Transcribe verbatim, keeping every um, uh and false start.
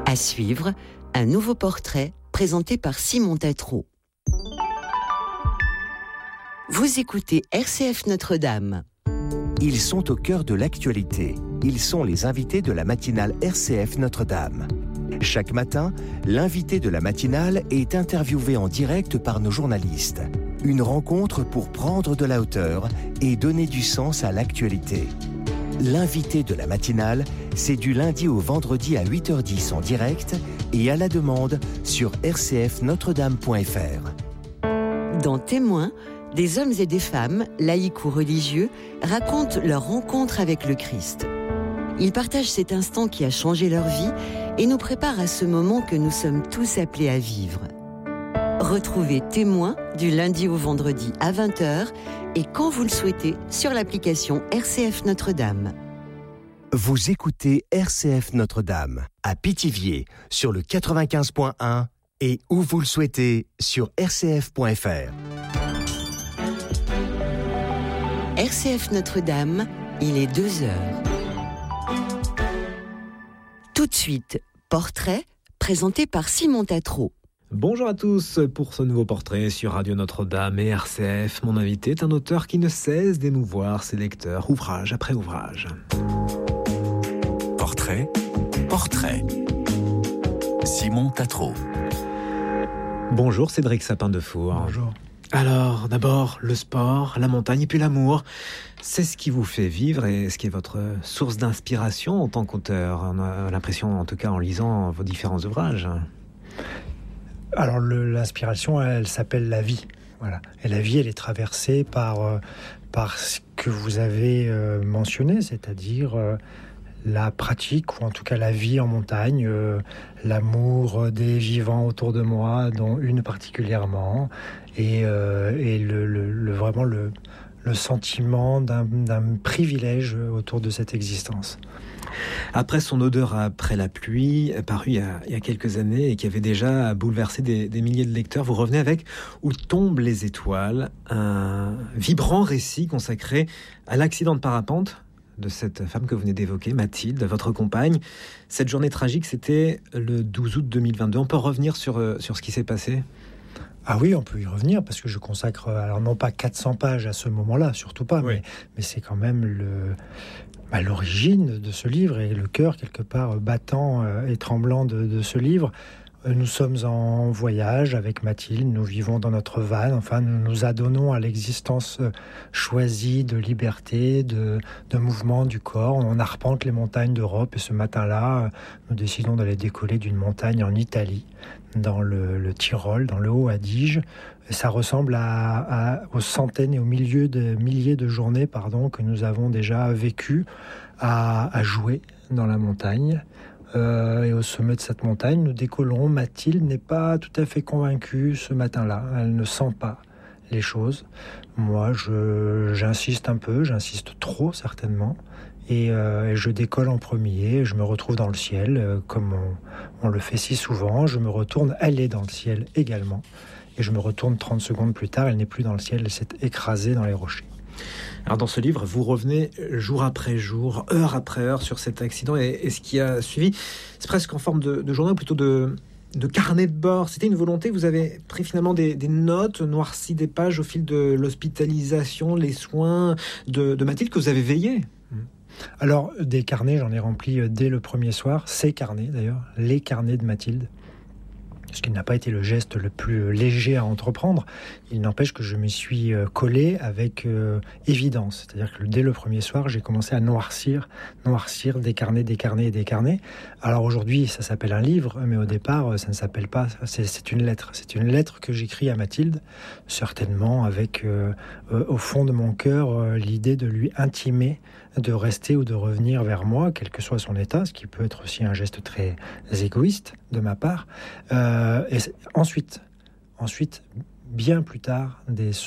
À suivre, un nouveau portrait présenté par Simon Tatro. Vous écoutez R C F Notre-Dame. Ils sont au cœur de l'actualité. Ils sont les invités de la matinale R C F Notre-Dame. Chaque matin, l'invité de la matinale est interviewé en direct par nos journalistes. Une rencontre pour prendre de la hauteur et donner du sens à l'actualité. L'invité de la matinale, c'est du lundi au vendredi à huit heures dix en direct et à la demande sur r c f notre dame point f r. Dans Témoins, des hommes et des femmes, laïcs ou religieux, racontent leur rencontre avec le Christ. Ils partagent cet instant qui a changé leur vie et nous préparent à ce moment que nous sommes tous appelés à vivre. Retrouvez Témoins du lundi au vendredi à vingt heures et quand vous le souhaitez sur l'application R C F Notre-Dame. Vous écoutez R C F Notre-Dame à Pithiviers sur le quatre-vingt-quinze point un et où vous le souhaitez sur r c f point f r. R C F Notre-Dame, il est deux heures. Tout de suite, portrait présenté par Simon Tatro. Bonjour à tous pour ce nouveau portrait sur Radio Notre-Dame et R C F. Mon invité est un auteur qui ne cesse d'émouvoir ses lecteurs, ouvrage après ouvrage. Portrait, portrait. Simon Tatro. Bonjour Cédric Sapin-Defour. Bonjour. Alors, d'abord, le sport, la montagne et puis l'amour. C'est ce qui vous fait vivre et ce qui est votre source d'inspiration en tant qu'auteur. On a l'impression, en tout cas, en lisant vos différents ouvrages. Alors, le, l'inspiration, elle s'appelle la vie. Voilà. Et la vie, elle est traversée par, euh, par ce que vous avez euh, mentionné, c'est-à-dire euh, la pratique, ou en tout cas la vie en montagne, euh, l'amour des vivants autour de moi, dont une particulièrement, et, euh, et le, le, le, vraiment le, le sentiment d'un, d'un privilège autour de cette existence. Après son odeur après la pluie, paru il y a, il y a quelques années et qui avait déjà bouleversé des, des milliers de lecteurs, vous revenez avec Où tombent les étoiles, un vibrant récit consacré à l'accident de parapente de cette femme que vous venez d'évoquer, Mathilde, votre compagne. Cette journée tragique, c'était le douze août deux mille vingt-deux. On peut revenir sur, sur ce qui s'est passé ? Ah oui, on peut y revenir parce que je consacre, alors non pas quatre cents pages à ce moment-là, surtout pas, oui. mais, mais c'est quand même le... à l'origine de ce livre et le cœur quelque part battant et tremblant de, de ce livre. Nous sommes en voyage avec Mathilde, nous vivons dans notre van, enfin nous nous adonnons à l'existence choisie de liberté, de, de mouvement du corps. On arpente les montagnes d'Europe et ce matin-là, nous décidons d'aller décoller d'une montagne en Italie, dans le, le Tyrol, dans le Haut-Adige. Et ça ressemble à, à, aux centaines et aux milliers de, milliers de journées pardon, que nous avons déjà vécues à, à jouer dans la montagne. Euh, et au sommet de cette montagne, nous décollons. Mathilde n'est pas tout à fait convaincue ce matin-là. Elle ne sent pas les choses. Moi, je, j'insiste un peu, j'insiste trop certainement. Et, euh, et je décolle en premier, je me retrouve dans le ciel, euh, comme on, on le fait si souvent. Je me retourne, elle est dans le ciel également. Et je me retourne trente secondes plus tard, elle n'est plus dans le ciel, elle s'est écrasée dans les rochers. Alors dans ce livre, vous revenez jour après jour, heure après heure sur cet accident et, et ce qui a suivi. C'est presque en forme de, de journal, ou plutôt de, de carnet de bord. C'était une volonté, vous avez pris finalement des, des notes, noirci des pages au fil de l'hospitalisation, les soins de, de Mathilde que vous avez veillé. Alors des carnets, j'en ai rempli dès le premier soir, ces carnets d'ailleurs, les carnets de Mathilde. Ce qui n'a pas été le geste le plus léger à entreprendre. Il n'empêche que je me suis collé avec euh, évidence. C'est-à-dire que dès le premier soir, j'ai commencé à noircir, noircir, décarner, décarner et décarner. Alors aujourd'hui, ça s'appelle un livre, mais au départ, ça ne s'appelle pas. C'est, c'est une lettre. C'est une lettre que j'écris à Mathilde, certainement avec, euh, euh, au fond de mon cœur, euh, l'idée de lui intimer de rester ou de revenir vers moi, quel que soit son état, ce qui peut être aussi un geste très égoïste de ma part. Euh, et ensuite, ensuite, bien plus tard, des